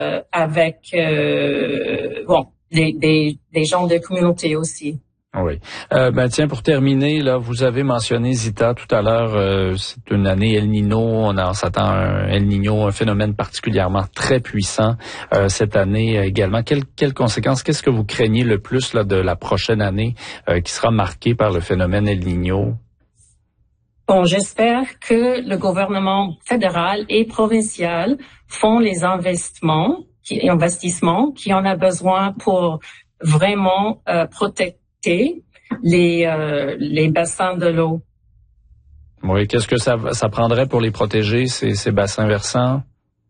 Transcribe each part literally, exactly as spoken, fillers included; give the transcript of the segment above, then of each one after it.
euh, avec euh, bon des, des, des gens de communauté aussi. Oui. Euh, ben tiens, pour terminer, là, vous avez mentionné Zita tout à l'heure. Euh, c'est une année El Niño. On, a, on s'attend à un El Niño, un phénomène particulièrement très puissant euh, cette année euh, également. Quelles, quelles conséquences, qu'est-ce que vous craignez le plus là de la prochaine année euh, qui sera marquée par le phénomène El Niño? Bon, j'espère que le gouvernement fédéral et provincial font les investissements, qui, investissements qui en a besoin pour vraiment euh, protéger les euh, les bassins de l'eau. Oui, qu'est-ce que ça ça prendrait pour les protéger, ces, ces bassins versants?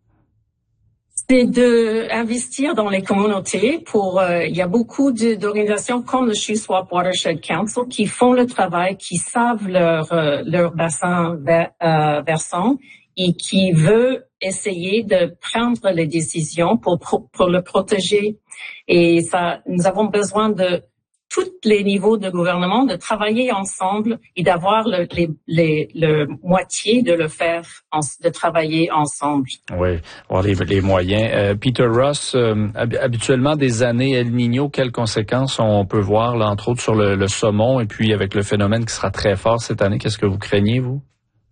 C'est de investir dans les communautés. Pour euh, il y a beaucoup de, d'organisations comme le Shuswap Watershed Council qui font le travail, qui savent leur euh, leur bassin ver, euh, versant et qui veut essayer de prendre les décisions pour pour le protéger. Et ça, nous avons besoin de tous les niveaux de gouvernement de travailler ensemble et d'avoir le, les, les, le moitié de le faire, en, de travailler ensemble. Oui, avoir les, les moyens. Euh, Peter Ross, euh, habituellement des années El Niño, quelles conséquences on peut voir, là, entre autres sur le, le saumon et puis avec le phénomène qui sera très fort cette année, qu'est-ce que vous craignez, vous?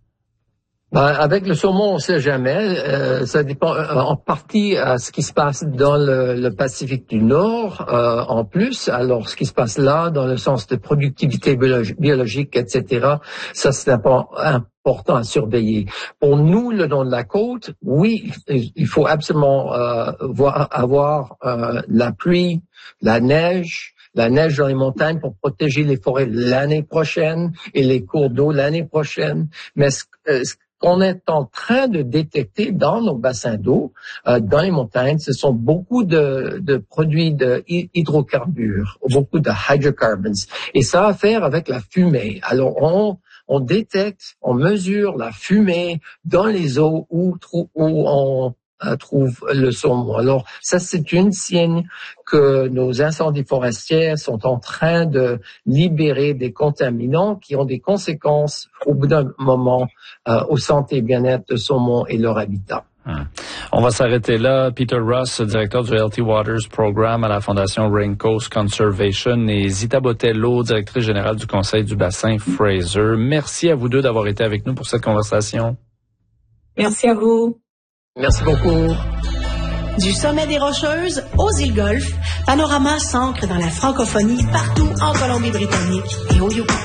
Ben, avec le saumon, on ne sait jamais. Euh, ça dépend euh, en partie à ce qui se passe dans le, le Pacifique du Nord, euh, en plus. Alors, ce qui se passe là, dans le sens de productivité biologi- biologique, et cetera, ça, c'est important à surveiller. Pour nous, le long de la côte, oui, il faut absolument euh, voir, avoir euh, la pluie, la neige, la neige dans les montagnes pour protéger les forêts l'année prochaine et les cours d'eau l'année prochaine. Mais ce, ce qu'on est en train de détecter dans nos bassins d'eau, euh, dans les montagnes, ce sont beaucoup de, de produits de hydrocarbures, beaucoup de hydrocarbons. Et ça a à faire avec la fumée. Alors, on, on détecte, on mesure la fumée dans les eaux où, où on trouve le saumon. Alors, ça, c'est une signe que nos incendies forestiers sont en train de libérer des contaminants qui ont des conséquences au bout d'un moment euh, aux santé et bien-être de saumon et leur habitat. Hum. On va s'arrêter là. Peter Ross, directeur du Healthy Waters Program à la Fondation Raincoast Conservation, et Zita Botello, directrice générale du Conseil du bassin Fraser. Merci à vous deux d'avoir été avec nous pour cette conversation. Merci à vous. Merci beaucoup. Du sommet des Rocheuses aux îles Golfe, Panorama s'ancre dans la francophonie partout en Colombie-Britannique et au Yukon.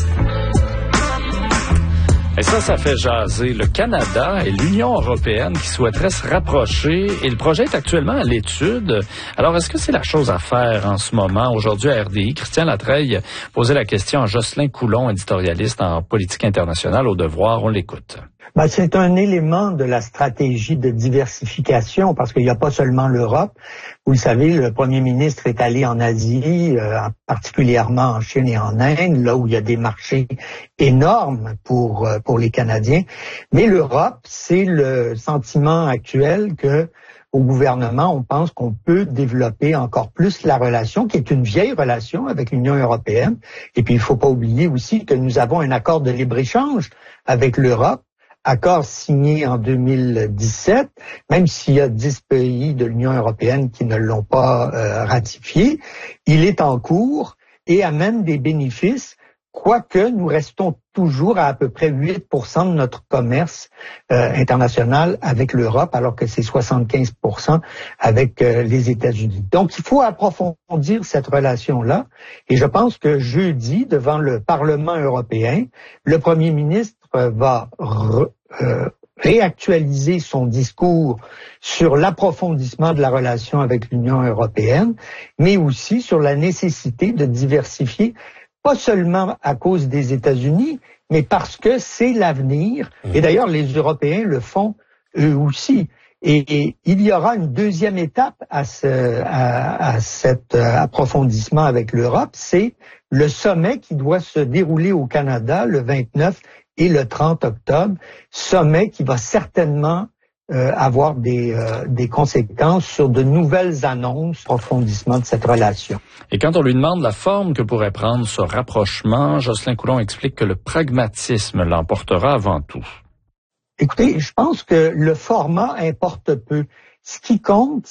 Et ça, ça fait jaser le Canada et l'Union européenne qui souhaiteraient se rapprocher, et le projet est actuellement à l'étude. Alors, est-ce que c'est la chose à faire en ce moment? Aujourd'hui, à R D I, Christian Latreille posait la question à Jocelyn Coulon, éditorialiste en politique internationale au Devoir. On l'écoute. Ben, c'est un élément de la stratégie de diversification parce qu'il n'y a pas seulement l'Europe. Vous le savez, le premier ministre est allé en Asie, euh, particulièrement en Chine et en Inde, là où il y a des marchés énormes pour euh, pour les Canadiens. Mais l'Europe, c'est le sentiment actuel que au gouvernement, on pense qu'on peut développer encore plus la relation, qui est une vieille relation avec l'Union européenne. Et puis, il ne faut pas oublier aussi que nous avons un accord de libre-échange avec l'Europe, accord signé en deux mille dix-sept, même s'il y a dix pays de l'Union européenne qui ne l'ont pas euh, ratifié, il est en cours et amène des bénéfices, quoique nous restons toujours à à peu près huit pour cent de notre commerce euh, international avec l'Europe, alors que c'est soixante-quinze pour cent avec euh, les États-Unis. Donc, il faut approfondir cette relation-là. Et je pense que jeudi, devant le Parlement européen, le premier ministre va re, euh, réactualiser son discours sur l'approfondissement de la relation avec l'Union européenne, mais aussi sur la nécessité de diversifier, pas seulement à cause des États-Unis, mais parce que c'est l'avenir. Et d'ailleurs, les Européens le font eux aussi. Et, et il y aura une deuxième étape à, ce, à, à cet approfondissement avec l'Europe, c'est le sommet qui doit se dérouler au Canada le vingt-neuf et le trente octobre, sommet qui va certainement euh, avoir des, euh, des conséquences sur de nouvelles annonces, approfondissement de cette relation. Et quand on lui demande la forme que pourrait prendre ce rapprochement, Jocelyn Coulon explique que le pragmatisme l'emportera avant tout. Écoutez, je pense que le format importe peu. Ce qui compte,